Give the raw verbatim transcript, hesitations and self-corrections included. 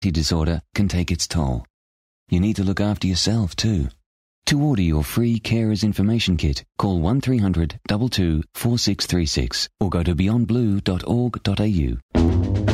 disorder can take its toll. You need to look after yourself too. To order your free Carers Information Kit, call one three hundred two two four six three six or go to beyond blue dot org dot a u.